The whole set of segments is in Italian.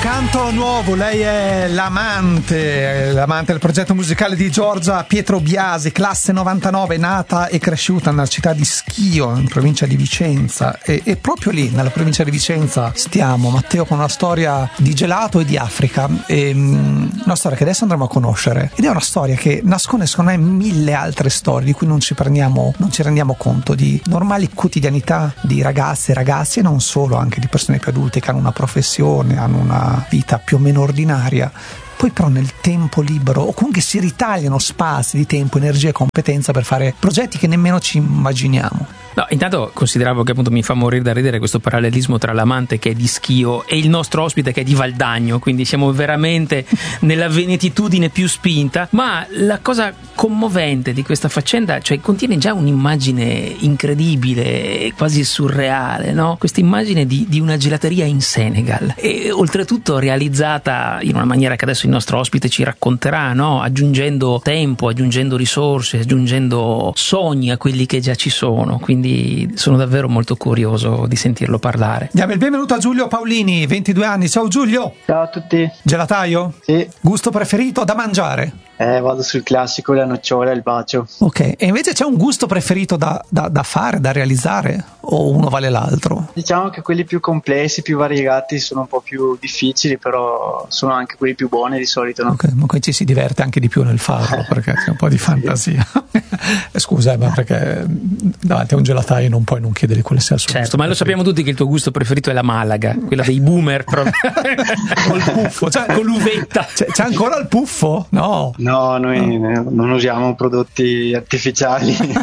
canto nuovo, lei è l'amante del progetto musicale di Giorgia Pietro Biasi, classe 99, nata e cresciuta nella città di Schio, in provincia di Vicenza, e proprio lì, nella provincia di Vicenza, stiamo, Matteo, con una storia di gelato e di Africa, una storia che adesso andremo a conoscere, ed è una storia che nasconde secondo me mille altre storie di cui non ci rendiamo conto, di normali quotidianità di ragazze e ragazzi, e non solo, anche di persone più adulte che hanno una professione, hanno una vita più o meno ordinaria, poi però nel tempo libero o comunque si ritagliano spazi di tempo, energia e competenza per fare progetti che nemmeno ci immaginiamo. No, intanto consideravo che appunto mi fa morire da ridere questo parallelismo tra l'amante che è di Schio e il nostro ospite che è di Valdagno, quindi siamo veramente nella venetitudine più spinta, ma la cosa commovente di questa faccenda, cioè, contiene già un'immagine incredibile, quasi surreale, no? Questa immagine di una gelateria in Senegal, e oltretutto realizzata in una maniera che adesso il nostro ospite ci racconterà, no? Aggiungendo tempo, aggiungendo risorse, aggiungendo sogni a quelli che già ci sono, quindi sono davvero molto curioso di sentirlo parlare. Diamo il benvenuto a Giulio Paolini, 22 anni. Ciao Giulio. Ciao a tutti. Gelataio? Sì. Gusto preferito da mangiare? Vado sul classico, la nocciola e il bacio. Ok, e invece c'è un gusto preferito da fare, da realizzare, o uno vale l'altro? Diciamo che quelli più complessi, più variegati sono un po' più difficili, però sono anche quelli più buoni di solito, no? Ok, ma qui ci si diverte anche di più nel farlo, perché c'è un po' di fantasia. Scusa, ma perché davanti a un gelataio non puoi non chiedere quale sia il suo certo, gusto ma lo preferito. sappiamo tutti che il tuo gusto preferito è la Malaga, quella dei boomer Col puffo, cioè, con l'uvetta. C'è ancora il puffo? No, noi non usiamo prodotti artificiali. Che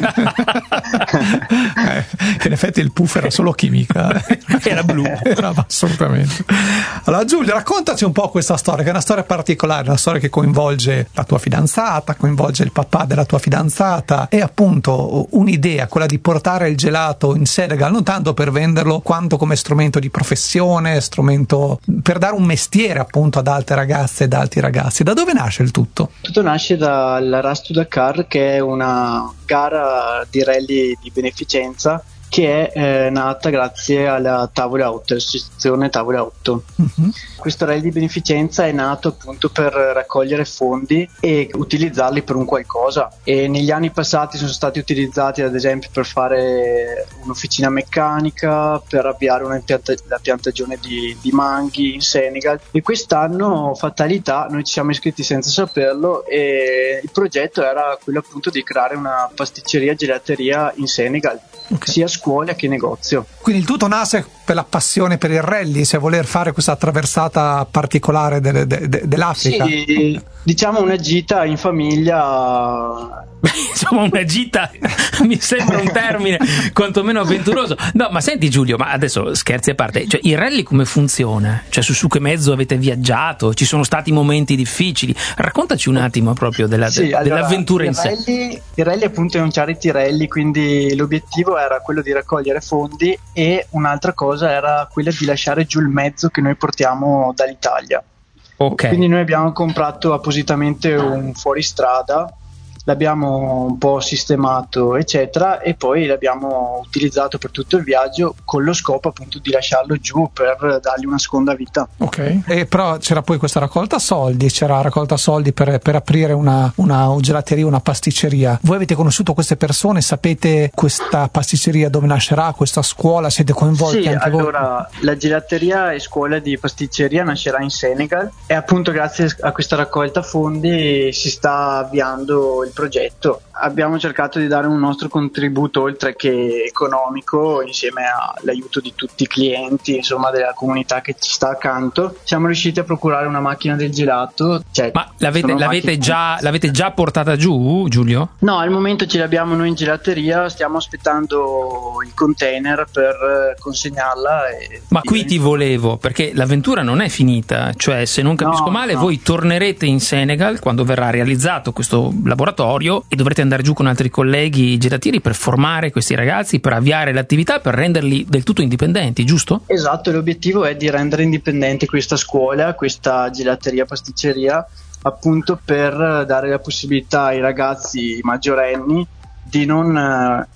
in effetti il puff era solo chimica, era blu, era assolutamente. Allora Giulio, raccontaci un po' questa storia, che è una storia particolare, una storia che coinvolge la tua fidanzata, coinvolge il papà della tua fidanzata, e appunto un'idea, quella di portare il gelato in Senegal, non tanto per venderlo quanto come strumento di professione, strumento per dare un mestiere appunto ad altre ragazze ed altri ragazzi. Da dove nasce il tutto? Tutto nasce dalla Race to Dakar, che è una gara di rally di beneficenza che è nata grazie alla Tavola 8, l'associazione Tavola 8. Uh-huh. Questo rally di beneficenza è nato appunto per raccogliere fondi e utilizzarli per un qualcosa, e negli anni passati sono stati utilizzati ad esempio per fare un'officina meccanica, per avviare la piantagione di manghi in Senegal, e quest'anno, fatalità, noi ci siamo iscritti senza saperlo, e il progetto era quello appunto di creare una pasticceria gelateria in Senegal. Okay. Sia scuola che negozio. Quindi il tutto nasce per la passione per il rally, se voler fare questa attraversata particolare dell'Africa. Sì, diciamo una gita in famiglia. Insomma, una gita mi sembra un termine quantomeno avventuroso. No, ma senti Giulio, ma adesso scherzi a parte, cioè il rally come funziona? Cioè su che mezzo avete viaggiato? Ci sono stati momenti difficili? Raccontaci un attimo proprio dell'avventura in sé. Il rally appunto è un charity rally, quindi l'obiettivo era quello di raccogliere fondi, e un'altra cosa era quella di lasciare giù il mezzo che noi portiamo dall'Italia. Okay. Quindi noi abbiamo comprato appositamente un fuoristrada, l'abbiamo un po' sistemato eccetera, e poi l'abbiamo utilizzato per tutto il viaggio con lo scopo appunto di lasciarlo giù per dargli una seconda vita. Ok, e però c'era poi questa raccolta soldi per aprire una gelateria, una pasticceria. Voi avete conosciuto queste persone, sapete questa pasticceria dove nascerà, questa scuola, siete coinvolti? Sì, anche allora voi? La gelateria e scuola di pasticceria nascerà in Senegal, e appunto grazie a questa raccolta fondi si sta avviando il progetto. Abbiamo cercato di dare un nostro contributo oltre che economico, insieme all'aiuto di tutti i clienti, insomma della comunità che ci sta accanto. Siamo riusciti a procurare una macchina del gelato. Ma l'avete già portata giù, Giulio? No, al momento ce l'abbiamo noi in gelateria, stiamo aspettando il container per consegnarla. Ma qui ti volevo, perché l'avventura non è finita, cioè se non capisco male voi tornerete in Senegal quando verrà realizzato questo laboratorio e dovrete andare giù con altri colleghi gelatieri per formare questi ragazzi, per avviare l'attività, per renderli del tutto indipendenti, giusto? Esatto, l'obiettivo è di rendere indipendente questa scuola, questa gelateria pasticceria, appunto per dare la possibilità ai ragazzi maggiorenni di non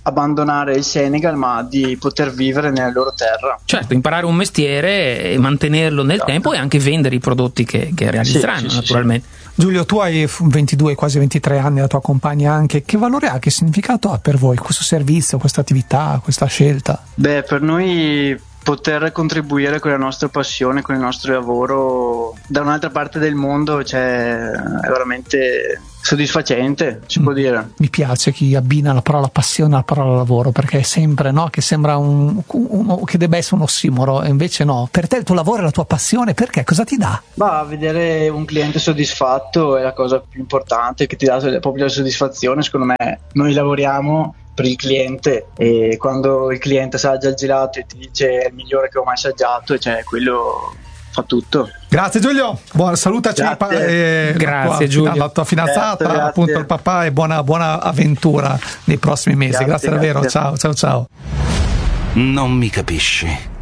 abbandonare il Senegal, ma di poter vivere nella loro terra. Certo, imparare un mestiere e mantenerlo nel tempo e anche vendere i prodotti che realizzeranno, naturalmente. Giulio, tu hai 22, quasi 23 anni, la tua compagna anche. Che valore ha, che significato ha per voi questo servizio, questa attività, questa scelta? Beh, per noi poter contribuire con la nostra passione, con il nostro lavoro da un'altra parte del mondo, è veramente soddisfacente, si può dire. Mi piace chi abbina la parola passione alla parola lavoro, perché è sempre, no, che sembra che debba essere un ossimoro, e invece no. Per te il tuo lavoro è la tua passione, perché? Cosa ti dà? Vedere un cliente soddisfatto è la cosa più importante, che ti dà proprio la soddisfazione. Secondo me noi lavoriamo per il cliente, e quando il cliente assaggia il gelato e ti dice è il migliore che ho mai assaggiato, quello fa tutto. Grazie Giulio, salutaci. Grazie Giulio, la tua fidanzata, grazie. appunto il papà, e buona avventura nei prossimi mesi. Grazie davvero, ciao. Non mi capisci.